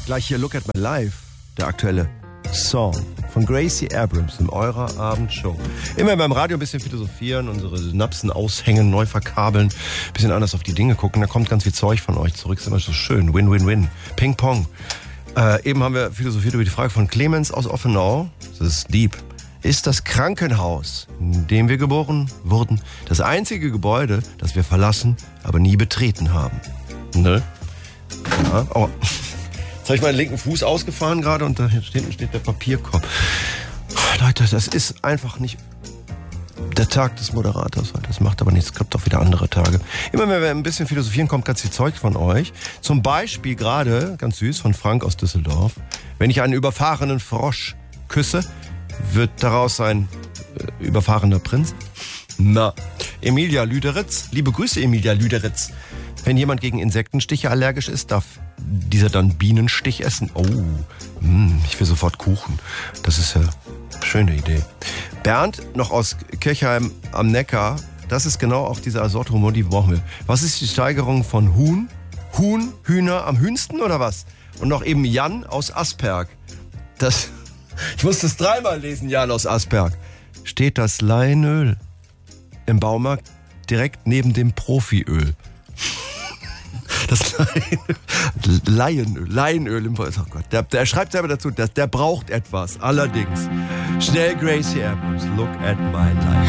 Gleich hier Look at My Life, der aktuelle Song von Gracie Abrams in eurer Abendshow. Immer beim Radio ein bisschen philosophieren, unsere Synapsen aushängen, neu verkabeln, ein bisschen anders auf die Dinge gucken. Da kommt ganz viel Zeug von euch zurück. Ist immer so schön. Win-win-win. Ping-Pong. Eben haben wir philosophiert über die Frage von Clemens aus Offenau. Das ist deep. Ist das Krankenhaus, in dem wir geboren wurden, das einzige Gebäude, das wir verlassen, aber nie betreten haben? Ne? Ja, aber jetzt habe ich meinen linken Fuß ausgefahren gerade und da hinten steht der Papierkorb. Leute, das ist einfach nicht der Tag des Moderators heute. Das macht aber nichts, es gibt auch wieder andere Tage. Immer wenn wir ein bisschen philosophieren, kommt ganz viel Zeug von euch. Zum Beispiel gerade, ganz süß, von Frank aus Düsseldorf. Wenn ich einen überfahrenen Frosch küsse, wird daraus ein überfahrener Prinz? Na, Emilia Lüderitz. Liebe Grüße, Emilia Lüderitz. Wenn jemand gegen Insektenstiche allergisch ist, darf dieser dann Bienenstich essen? Oh, ich will sofort Kuchen. Das ist ja eine schöne Idee. Bernd, noch aus Kirchheim am Neckar. Das ist genau auch diese Assortiment, die brauchen wir. Was ist die Steigerung von Huhn? Huhn, Hühner am hühnsten oder was? Und noch eben Jan aus Asperg. Ich muss das dreimal lesen, Jan aus Asperg. Steht das Leinöl im Baumarkt direkt neben dem Profiöl. Das Leinöl im Baumarkt. Oh Gott, der schreibt selber dazu, der braucht etwas. Allerdings. Schnell Gracie Abrams, Look at My Life.